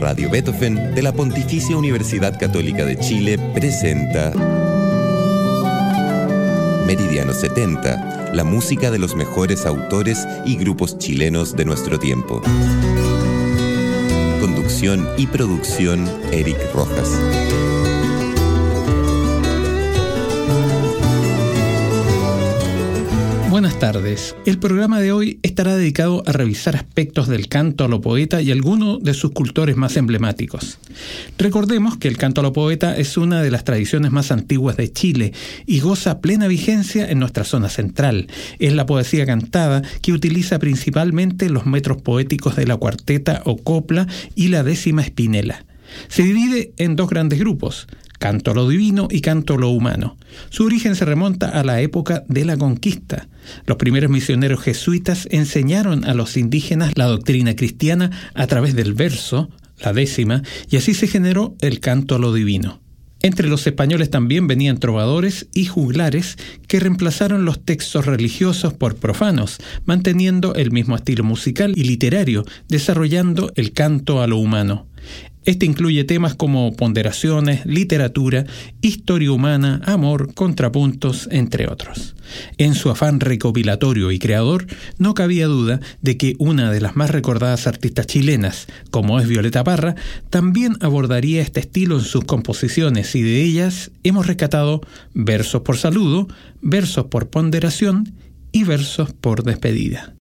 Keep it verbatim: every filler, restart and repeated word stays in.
Radio Beethoven de la Pontificia Universidad Católica de Chile presenta Meridiano setenta, la música de los mejores autores y grupos chilenos de nuestro tiempo. Conducción y producción, Eric Rojas. Buenas tardes. El programa de hoy estará dedicado a revisar aspectos del canto a lo poeta y algunos de sus cultores más emblemáticos. Recordemos que el canto a lo poeta es una de las tradiciones más antiguas de Chile y goza plena vigencia en nuestra zona central. Es la poesía cantada que utiliza principalmente los metros poéticos de la cuarteta o copla y la décima espinela. Se divide en dos grandes grupos: canto a lo divino y canto a lo humano. Su origen se remonta a la época de la conquista. Los primeros misioneros jesuitas enseñaron a los indígenas la doctrina cristiana a través del verso, la décima, y así se generó el canto a lo divino. Entre los españoles también venían trovadores y juglares que reemplazaron los textos religiosos por profanos, manteniendo el mismo estilo musical y literario, desarrollando el canto a lo humano. Este incluye temas como ponderaciones, literatura, historia humana, amor, contrapuntos, entre otros. En su afán recopilatorio y creador, no cabía duda de que una de las más recordadas artistas chilenas, como es Violeta Parra, también abordaría este estilo en sus composiciones, y de ellas hemos rescatado versos por saludo, versos por ponderación y versos por despedida.